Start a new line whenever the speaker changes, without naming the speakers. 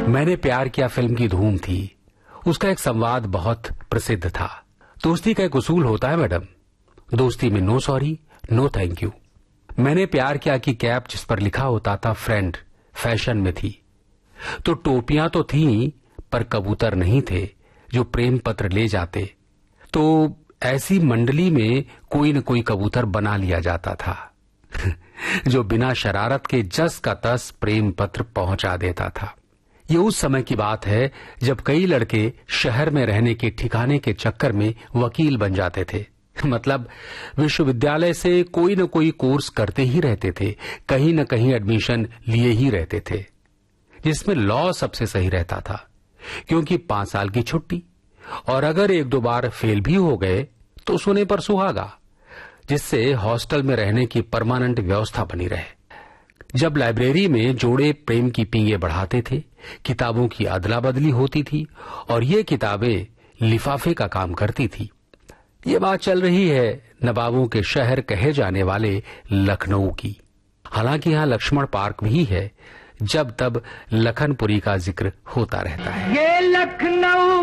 मैंने प्यार किया फिल्म की धूम थी। उसका एक संवाद बहुत प्रसिद्ध था। दोस्ती का एक उसूल होता है मैडम, दोस्ती में no sorry no thank you. मैंने प्यार किया की कैप जिस पर लिखा होता था फ्रेंड फैशन में थी, तो टोपियां तो थीं पर कबूतर नहीं थे जो प्रेम पत्र ले जाते। तो ऐसी मंडली में कोई न कोई कबूतर बना लिया जाता था जो बिना शरारत के जस का तस प्रेम पत्र पहुंचा देता था। ये उस समय की बात है जब कई लड़के शहर में रहने के ठिकाने के चक्कर में वकील बन जाते थे। मतलब विश्वविद्यालय से कोई न कोई कोर्स करते ही रहते थे, कहीं न कहीं एडमिशन लिए ही रहते थे, जिसमें लॉ सबसे सही रहता था क्योंकि 5 साल की छुट्टी, और अगर 1-2 बार फेल भी हो गए तो सोने पर सुहागा, जिससे हॉस्टल में रहने की परमानेंट व्यवस्था बनी रहे। जब लाइब्रेरी में जोड़े प्रेम की पींगे बढ़ाते थे, किताबों की अदला बदली होती थी और ये किताबें लिफाफे का काम करती थी। ये बात चल रही है नवाबों के शहर कहे जाने वाले लखनऊ की। हालांकि यहां लक्ष्मण पार्क भी है, जब तब लखनपुरी का जिक्र होता रहता है।
ये लखनऊ